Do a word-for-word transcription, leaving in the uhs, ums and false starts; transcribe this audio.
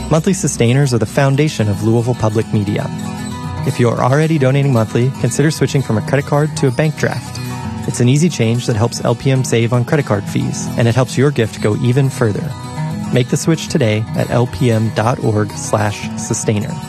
Monthly sustainers are the foundation of Louisville Public Media. If you are already donating monthly, consider switching from a credit card to a bank draft. It's an easy change that helps L P M save on credit card fees, and it helps your gift go even further. Make the switch today at lpm.org slash sustainer.